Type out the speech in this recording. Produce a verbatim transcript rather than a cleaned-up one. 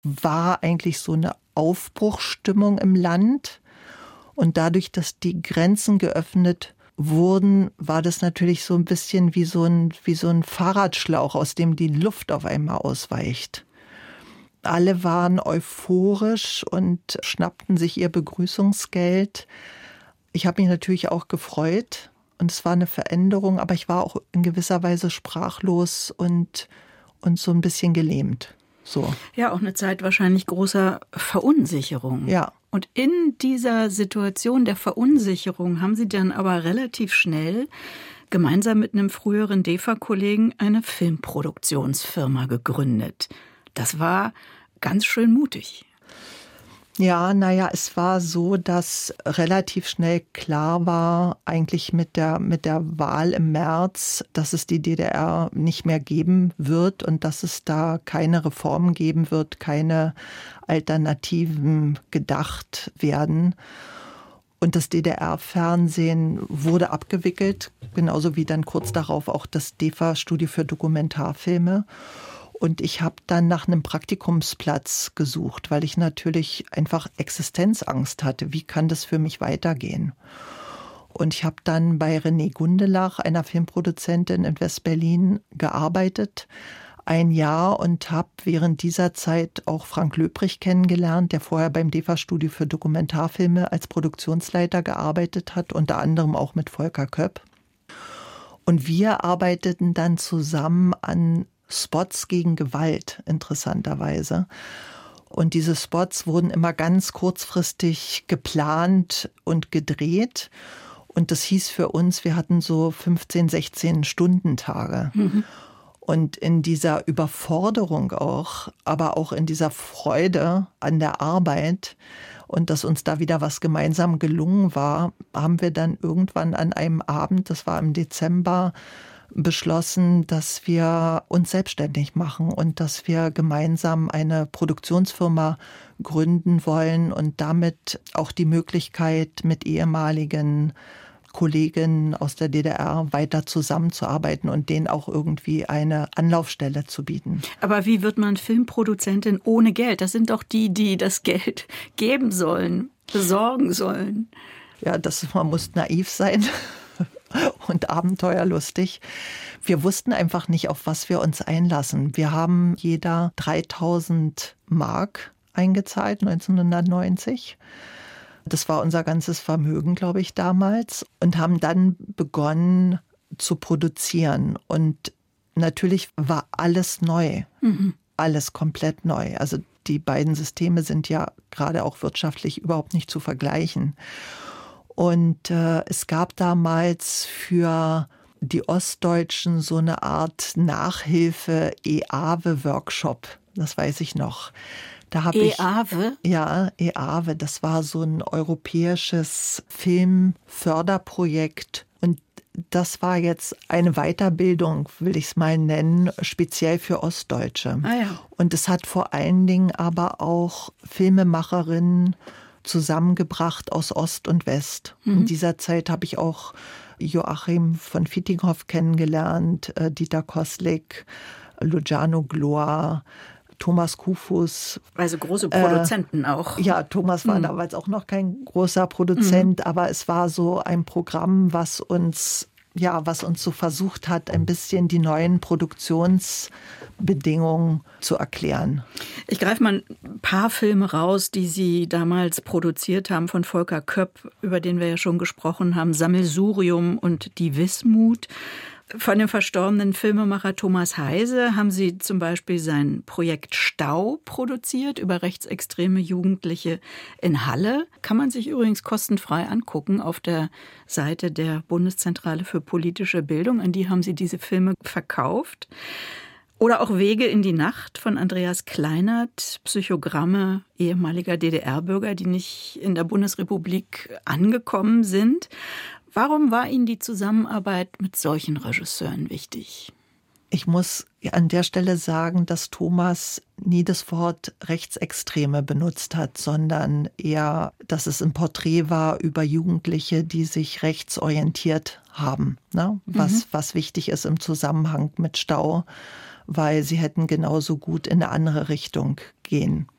war eigentlich so eine Aufbruchsstimmung im Land. Und dadurch, dass die Grenzen geöffnet wurden, war das natürlich so ein bisschen wie so ein, wie so ein Fahrradschlauch, aus dem die Luft auf einmal ausweicht. Alle waren euphorisch und schnappten sich ihr Begrüßungsgeld. Ich habe mich natürlich auch gefreut und es war eine Veränderung, aber ich war auch in gewisser Weise sprachlos und, und so ein bisschen gelähmt. So. Ja, auch eine Zeit wahrscheinlich großer Verunsicherung. Ja. Und in dieser Situation der Verunsicherung haben Sie dann aber relativ schnell gemeinsam mit einem früheren D E F A-Kollegen eine Filmproduktionsfirma gegründet. Das war ganz schön mutig. Ja, naja, es war so, dass relativ schnell klar war, eigentlich mit der, mit der Wahl im März, dass es die D D R nicht mehr geben wird und dass es da keine Reformen geben wird, keine Alternativen gedacht werden. Und das D D R-Fernsehen wurde abgewickelt, genauso wie dann kurz darauf auch das D E F A-Studio für Dokumentarfilme. Und ich habe dann nach einem Praktikumsplatz gesucht, weil ich natürlich einfach Existenzangst hatte. Wie kann das für mich weitergehen? Und ich habe dann bei René Gundelach, einer Filmproduzentin in West-Berlin, gearbeitet, ein Jahr, und habe während dieser Zeit auch Frank Löbrich kennengelernt, der vorher beim D E F A-Studio für Dokumentarfilme als Produktionsleiter gearbeitet hat, unter anderem auch mit Volker Köpp. Und wir arbeiteten dann zusammen an Spots gegen Gewalt, interessanterweise. Und diese Spots wurden immer ganz kurzfristig geplant und gedreht. Und das hieß für uns, wir hatten so fünfzehn, sechzehn Stundentage. Mhm. Und in dieser Überforderung auch, aber auch in dieser Freude an der Arbeit und dass uns da wieder was gemeinsam gelungen war, haben wir dann irgendwann an einem Abend, das war im Dezember, beschlossen, dass wir uns selbstständig machen und dass wir gemeinsam eine Produktionsfirma gründen wollen und damit auch die Möglichkeit, mit ehemaligen Kollegen aus der D D R weiter zusammenzuarbeiten und denen auch irgendwie eine Anlaufstelle zu bieten. Aber wie wird man Filmproduzentin ohne Geld? Das sind doch die, die das Geld geben sollen, besorgen sollen. Ja, das, man muss naiv sein und abenteuerlustig. Wir wussten einfach nicht, auf was wir uns einlassen. Wir haben jeder dreitausend Mark eingezahlt, neunzehnhundertneunzig. Das war unser ganzes Vermögen, glaube ich, damals. Und haben dann begonnen zu produzieren. Und natürlich war alles neu. Mhm. Alles komplett neu. Also die beiden Systeme sind ja gerade auch wirtschaftlich überhaupt nicht zu vergleichen. Und äh, es gab damals für die Ostdeutschen so eine Art Nachhilfe-E A W E-Workshop. Das weiß ich noch. Da habe ich E A W E? Ja, E A W E. Das war so ein europäisches Filmförderprojekt. Und das war jetzt eine Weiterbildung, will ich es mal nennen, speziell für Ostdeutsche. Ah, ja. Und es hat vor allen Dingen aber auch Filmemacherinnen zusammengebracht aus Ost und West. Mhm. In dieser Zeit habe ich auch Joachim von Fittinghoff kennengelernt, äh, Dieter Koslik, Luciano Gloa, Thomas Kufus. Also große Produzenten äh, auch. Ja, Thomas war mhm. damals auch noch kein großer Produzent, mhm. aber es war so ein Programm, was uns, ja, was uns so versucht hat, ein bisschen die neuen Produktionsbedingungen zu erklären. Ich greife mal ein paar Filme raus, die Sie damals produziert haben, von Volker Köpp, über den wir ja schon gesprochen haben, Sammelsurium und Die Wismut. Von dem verstorbenen Filmemacher Thomas Heise haben Sie zum Beispiel sein Projekt Stau produziert über rechtsextreme Jugendliche in Halle. Kann man sich übrigens kostenfrei angucken auf der Seite der Bundeszentrale für politische Bildung. An die haben Sie diese Filme verkauft. Oder auch Wege in die Nacht von Andreas Kleinert, Psychogramme ehemaliger D D R-Bürger, die nicht in der Bundesrepublik angekommen sind. Warum war Ihnen die Zusammenarbeit mit solchen Regisseuren wichtig? Ich muss an der Stelle sagen, dass Thomas nie das Wort Rechtsextreme benutzt hat, sondern eher, dass es ein Porträt war über Jugendliche, die sich rechtsorientiert haben. Ne? Was, mhm. was wichtig ist im Zusammenhang mit Stau, weil sie hätten genauso gut in eine andere Richtung gehen